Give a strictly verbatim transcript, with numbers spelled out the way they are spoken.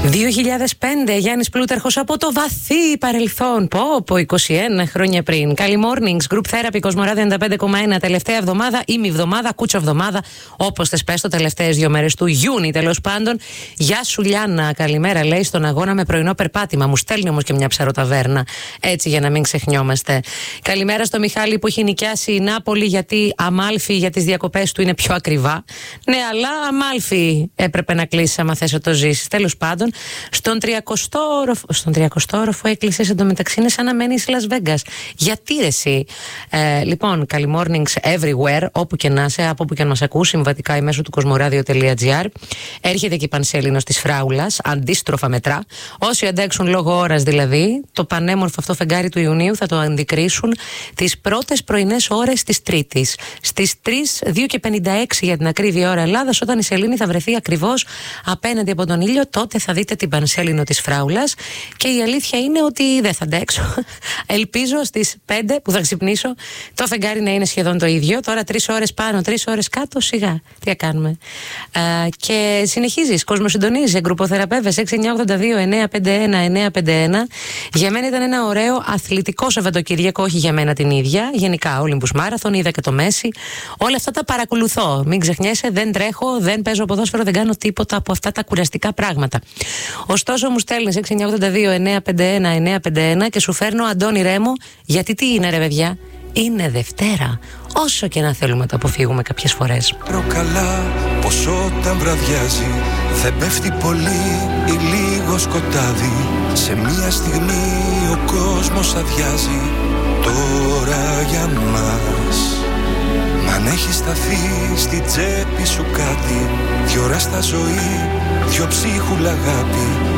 δύο χιλιάδες πέντε, Γιάννης Πλούταρχος από το βαθύ παρελθόν. Πω, πω, είκοσι ένα χρόνια πριν. Καλή mornings, group therapy, Κοσμοράδιο ενενήντα πέντε κόμμα ένα. Τελευταία εβδομάδα, ημιβδομάδα, κούτσο εβδομάδα, όπως θες πες το, τελευταίες δύο μέρες του Ιούνιου τέλος πάντων. Γεια σου Λιάννα, καλημέρα, λέει, στον αγώνα με πρωινό περπάτημα. Μου στέλνει όμως και μια ψαροταβέρνα, έτσι για να μην ξεχνιόμαστε. Καλημέρα στο Μιχάλη που έχει νοικιάσει η Νάπολη, γιατί Αμάλφι για τις διακοπές του είναι πιο ακριβά. Ναι, αλλά Αμάλφι έπρεπε να κλείσει άμα θες να το ζήσεις. Τέλος πάντων. Στον τριακοστό όροφο, στον τριακοστό όροφο έκλεισες, εντωμεταξύ είναι σαν να μένεις Las Vegas. Γιατί ρε εσύ? Ε, λοιπόν, καλή mornings everywhere, όπου και να είσαι, από όπου και αν μας ακούς, συμβατικά ή μέσω του κοσμοράδιο τελεία τζι άρ. Έρχεται και η Πανσέλινος της Φράουλας, αντίστροφα μετρά. Όσοι αντέξουν λόγω ώρας δηλαδή, το πανέμορφο αυτό φεγγάρι του Ιουνίου θα το αντικρίσουν τις πρώτες πρωινές ώρες της Τρίτης. Στις τρεις, δύο και πενήντα έξι για την ακρίβεια ώρα Ελλάδας, όταν η Σελήνη θα βρεθεί ακριβώς απέναντι από τον ήλιο, τότε θα δείτε την Πανσέλινο της Φράουλας. Και η αλήθεια είναι ότι δεν θα αντέξω. Ελπίζω στις πέντε που θα ξυπνήσω το φεγγάρι να είναι σχεδόν το ίδιο. Τώρα τρεις ώρες πάνω, τρεις ώρες κάτω, σιγά. Τι θα κάνουμε. Α, και συνεχίζεις, κοσμοσυντονίζεις, γκρουποθεραπεύες έξι εννιά ογδόντα δύο εννιά πέντε ένα εννιά πέντε ένα. Για μένα ήταν ένα ωραίο αθλητικό Σαββατοκύριακο, όχι για μένα την ίδια. Γενικά, Olympus Marathon, είδα και το Μέση. Όλα αυτά τα παρακολουθώ. Μην ξεχνιέσαι, δεν τρέχω, δεν παίζω ποδόσφαιρο, δεν κάνω τίποτα από αυτά τα κουραστικά πράγματα. Ωστόσο, μου στέλνεις έξι εννιά ογδόντα δύο εννιά πέντε ένα εννιά πέντε ένα και σου φέρνω Αντώνη Ρέμο, γιατί τι είναι ρε παιδιά? Είναι Δευτέρα, όσο και να θέλουμε να το αποφύγουμε κάποιες φορές. Προκαλά πως όταν βραδιάζει δεν πέφτει πολύ ή λίγο σκοτάδι. Σε μια στιγμή ο κόσμος αδειάζει τώρα για μας. Μ' αν έχει σταθεί στη τσέπη σου κάτι, δυο ώρα στα ζωή, δυο ψίχουλα αγάπη,